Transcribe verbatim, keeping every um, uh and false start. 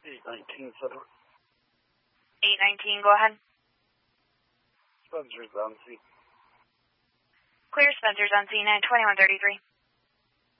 eight nineteen, Center. eight nineteen, go ahead. Spencer's on scene. Clear, Spencer's on scene at twenty-one thirty-three.